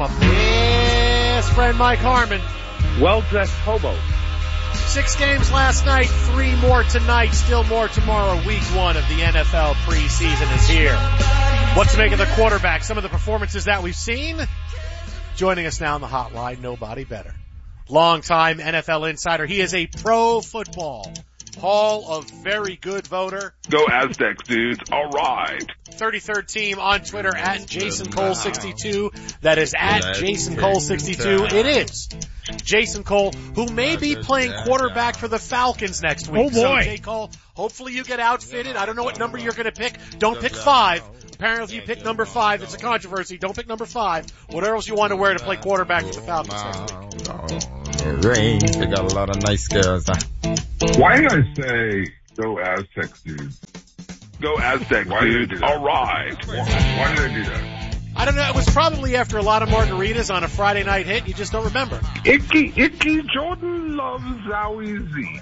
my best friend Mike Harmon. Well-dressed hobo. 6 games last night, 3 more tonight, still more tomorrow. Week 1 of the NFL preseason is here. What to make of the quarterback? Some of the performances that we've seen. Joining us now on the hotline, nobody better. Longtime NFL insider. He is a Pro Football Hall of Very Good voter. Go Aztecs, dudes. All right. 33rd team on Twitter at JasonCole62. That is at JasonCole62. It is Jason Cole, who may be playing quarterback for the Falcons next week. Oh boy. So, J. Cole, hopefully you get outfitted. I don't know what number you're going to pick. Don't pick 5. Apparently if you pick number 5, it's a controversy. Don't pick number 5. Whatever else you want to wear to play quarterback for the Falcons next week. They got a lot of nice girls. Why did I say go Aztecs, dudes? Go Aztecs, dudes. All right. Why did I do that? I don't know. It was probably after a lot of margaritas on a Friday night hit. You just don't remember. Icky Jordan loves Zowie Z.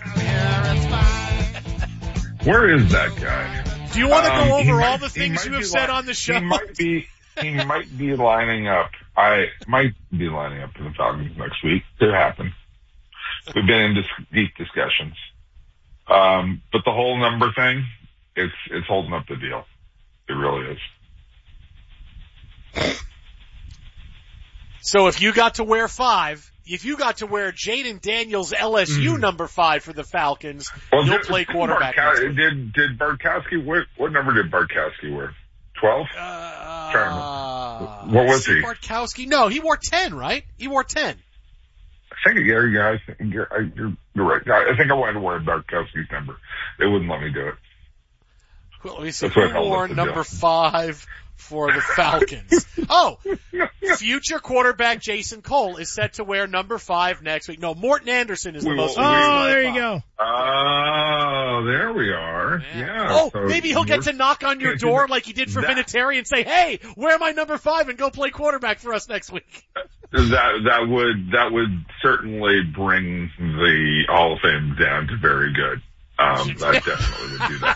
Where is that guy? Do you want to go over all the things you have said on the show? He might be lining up. I might be lining up for the Falcons next week. Could happen. We've been in deep discussions. But the whole number thing, it's holding up the deal. It really is. So if you got to wear 5, if you got to wear Jaden Daniels LSU number 5 for the Falcons, you'll play quarterback. Did Bartkowski, what number did Bartkowski wear? 12? What was he? Bartkowski? No, he wore 10, right? He wore 10. I think, you're right. I think I wanted to wear Bartkowski's number. They wouldn't let me do it. Well, let me see. Who wore number 5 for the Falcons? Oh, future quarterback Jason Cole is set to wear number 5 next week. No, Morton Anderson is the most. Oh, there you go. Oh, there we are. Yeah. Oh, so maybe he'll get to knock on your door like he did for Vinatieri and say, "Hey, wear my number 5 and go play quarterback for us next week." That would certainly bring the Hall of Fame down to very good. I definitely would do that.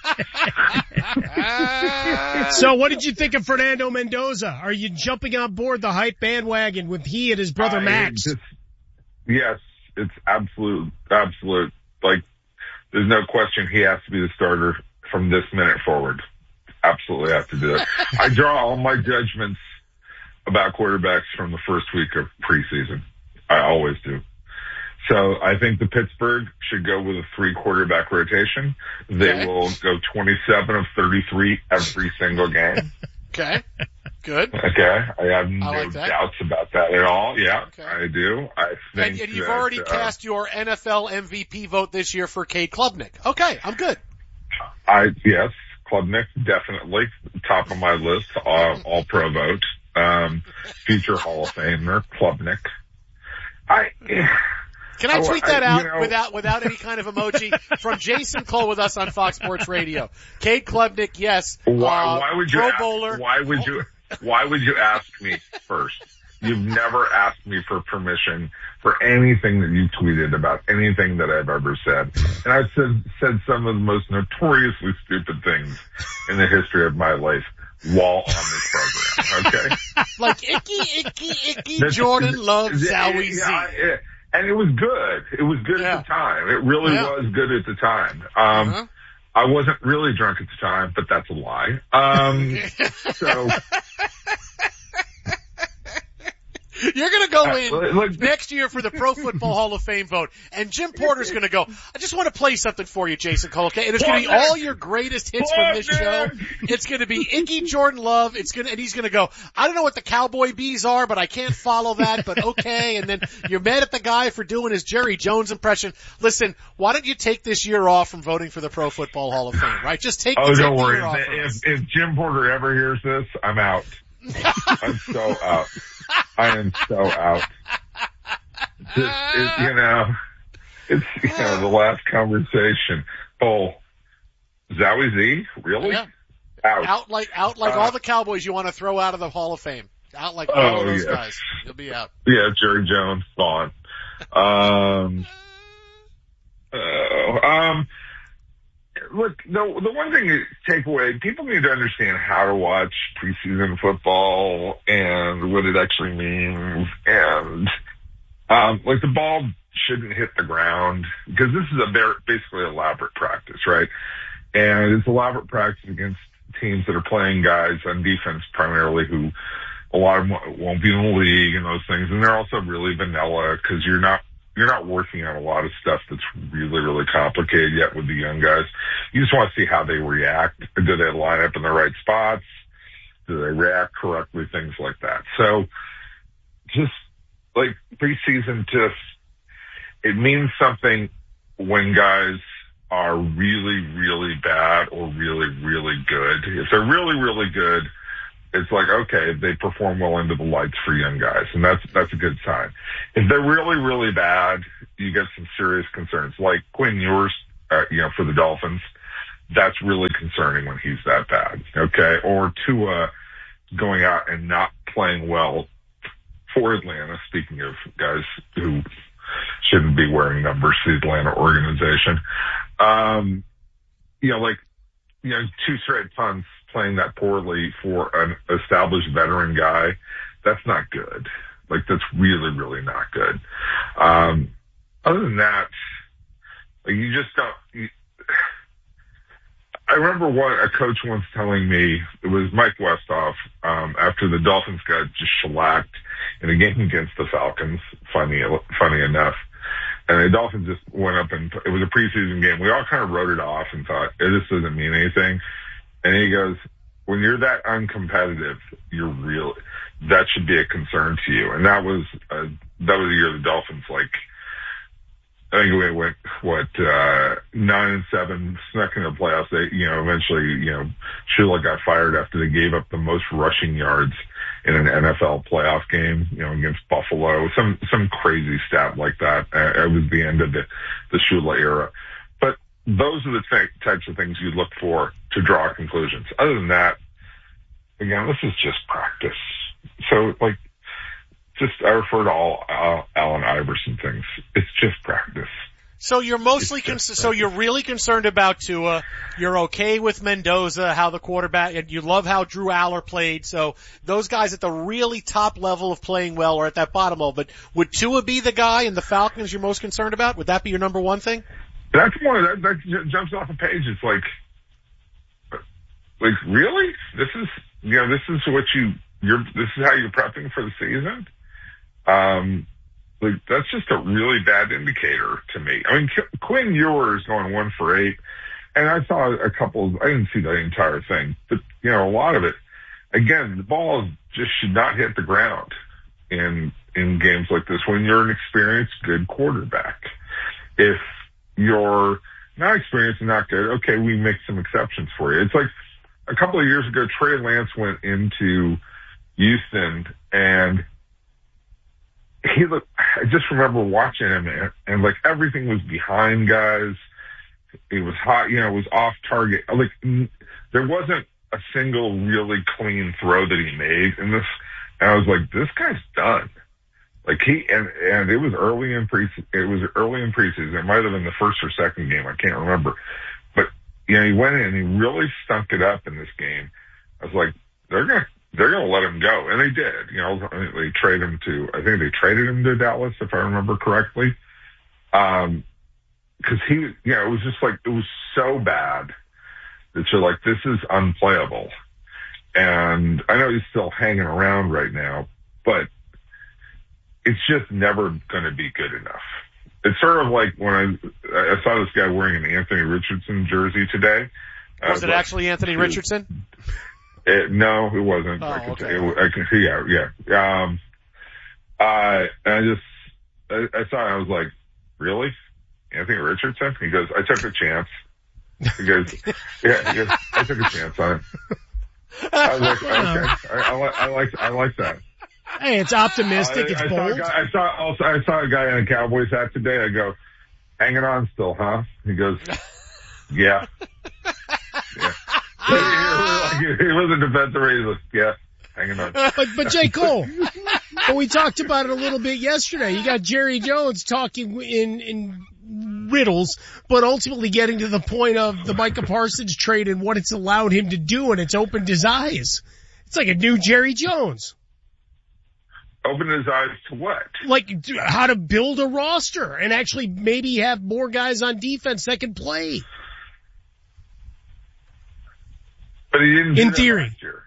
So what did you think of Fernando Mendoza? Are you jumping on board the hype bandwagon with he and his brother Max? Yes, it's absolute. Like, there's no question he has to be the starter from this minute forward. Absolutely have to do it. I draw all my judgments about quarterbacks from the first week of preseason. I always do. So I think the Pittsburgh should go with a 3 quarterback rotation. They will go 27 of 33 every single game. Okay. Good. Okay. I have no doubts about that at all. Yeah, okay. I do. I think and you've already cast your NFL MVP vote this year for Cade Klubnik. Okay. I'm good. Yes, Klubnik, definitely top of my list, all pro vote. Future Hall of Famer, Klubnik. Can I tweet that out without any kind of emoji from Jason Cole with us on Fox Sports Radio? Cade Klubnik, yes. Why would you Pro Bowler. Why would you ask me first? You've never asked me for permission for anything that you tweeted about anything that I've ever said. And I've said some of the most notoriously stupid things in the history of my life while on this program. Okay? Like icky Jordan loves Zowie Z. And it was good. It was good at the time. It really was good at the time. I wasn't really drunk at the time, but that's a lie. So you're going to go in next year for the Pro Football Hall of Fame vote, and Jim Porter's going to go, I just want to play something for you, Jason Cole, okay? And it's going to be all your greatest hits from this show. It's going to be Icky Jordan Love. And he's going to go, I don't know what the Cowboy Bees are, but I can't follow that, but okay. And then you're mad at the guy for doing his Jerry Jones impression. Listen, why don't you take this year off from voting for the Pro Football Hall of Fame, right? Just take the don't worry. year off. If Jim Porter ever hears this, I'm out. I'm so out. I am so out. It's the last conversation. Oh, Zowie Z? Really? Yeah. Out like all the Cowboys you want to throw out of the Hall of Fame. Out like all of those guys. You'll be out. Yeah, Jerry Jones, gone. look, the one thing to take away, people need to understand how to watch preseason football and what it actually means. And, like the ball shouldn't hit the ground because this is basically elaborate practice, right? And it's elaborate practice against teams that are playing guys on defense primarily who a lot of them won't be in the league and those things. And they're also really vanilla because you're not working on a lot of stuff that's really, really complicated yet with the young guys. You just want to see how they react. Do they line up in the right spots? Do they react correctly? Things like that. So just like preseason, it means something when guys are really, really bad or really, really good. If they're really, really good, it's like, okay, they perform well into the lights for young guys, and that's a good sign. If they're really, really bad, you get some serious concerns. Like Quinn Ewers, for the Dolphins, that's really concerning when he's that bad, okay? Or Tua going out and not playing well for Atlanta, speaking of guys who shouldn't be wearing numbers for the Atlanta organization. Two straight punts playing that poorly for an established veteran guy, that's not good. Like, that's really, really not good. Other than that, like, you just don't... I remember a coach once telling me, it was Mike Westhoff, after the Dolphins got just shellacked in a game against the Falcons, funny enough. And the Dolphins just went up and it was a preseason game. We all kind of wrote it off and thought, this doesn't mean anything. And he goes, when you're that uncompetitive, that should be a concern to you. And that was the year the Dolphins, I think we went, 9-7, snuck into the playoffs. They, eventually, Shula got fired after they gave up the most rushing yards in an NFL playoff game, against Buffalo. Some crazy stat like that. It was the end of the Shula era. But those are the types of things you look for to draw conclusions. Other than that, again, this is just practice. So, I refer to all Allen Iverson things. It's just practice. So you're mostly so you're really concerned about Tua. You're okay with Mendoza, how the quarterback, and you love how Drew Aller played. So those guys at the really top level of playing well are at that bottom level. But would Tua be the guy in the Falcons you're most concerned about? Would that be your number one thing? That's one that jumps off the page. It's like really? This is what this is how you're prepping for the season? That's just a really bad indicator to me. I mean, Quinn Ewers going 1 for 8, and I saw I didn't see the entire thing, but, a lot of it, again, the ball just should not hit the ground in games like this when you're an experienced, good quarterback. If you're not experienced and not good, okay, we make some exceptions for you. It's like a couple of years ago, Trey Lance went into Houston and I just remember watching him and everything was behind guys. It was hot, it was off target. There wasn't a single really clean throw that he made in this. And I was like, this guy's done. And it was early in preseason. It might have been the first or second game. I can't remember. But, he went in and he really stunk it up in this game. I was like, they're going to let him go. And they did. They traded him I think they traded him to Dallas, if I remember correctly. Cause it was just it was so bad that you're like, this is unplayable. And I know he's still hanging around right now, but it's just never going to be good enough. It's sort of like when I saw this guy wearing an Anthony Richardson jersey today. Was it actually Anthony Richardson? No, it wasn't. Oh, I can okay. yeah. And I saw it, I was like, really? Anthony Richardson? He goes, I took a chance. He goes, I took a chance on him. I was like, okay, I like that. Hey, it's optimistic. It's bold. I saw a guy in a Cowboys hat today. I go, hanging on still, huh? He goes, yeah. He was a defensive. He was, yeah, hanging on. But J. Cole, we talked about it a little bit yesterday. You got Jerry Jones talking in riddles, but ultimately getting to the point of the Micah Parsons trade and what it's allowed him to do, and it's opened his eyes. It's like a new Jerry Jones. Open his eyes to what? Like how to build a roster and actually maybe have more guys on defense that can play. But he didn't do in that theory. last year.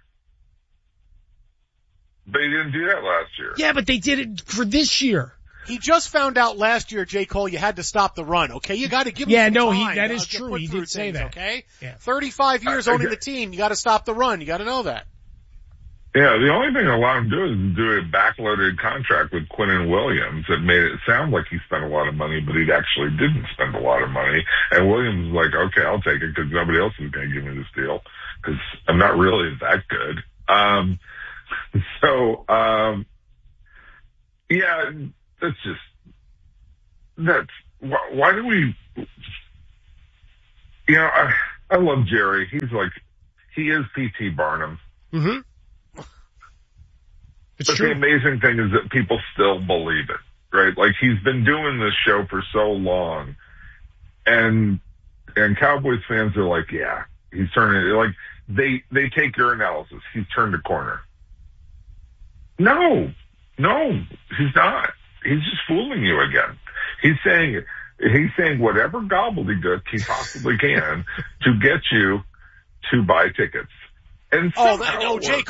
But he didn't do that last year. Yeah, but they did it for this year. He just found out last year, J. Cole, you had to stop the run, okay? You gotta give him some time. That is true. He did say that. Okay? Yeah. 35 years owning the team, you gotta stop the run. You gotta know that. Yeah, the only thing I allowed him to do is do a backloaded contract with Quinnen Williams that made it sound like he spent a lot of money, but he actually didn't spend a lot of money. And Williams was like, okay, I'll take it because nobody else is going to give me this deal because I'm not really that good. Yeah, why do we, I love Jerry. He is P.T. Barnum. Mm-hmm. It's but true. The amazing thing is that people still believe it, right? Like he's been doing this show for so long and Cowboys fans are like, yeah, he's turning it, like they take your analysis. He's turned a corner. No, he's not. He's just fooling you again. He's saying whatever gobbledygook he possibly can to get you to buy tickets. And Jay